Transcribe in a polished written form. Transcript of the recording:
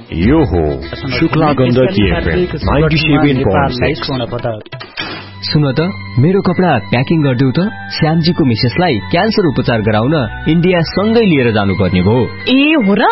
यो हो शुक्ला गण्डकी एफएम 97.6। सुन त मेरो कपडा प्याकिङ गर्दिउ त, श्यामजीको मिसेसलाई क्यान्सर उपचार गराउन इन्डिया सँगै लिएर जानुपर्ने भो। ए हो र,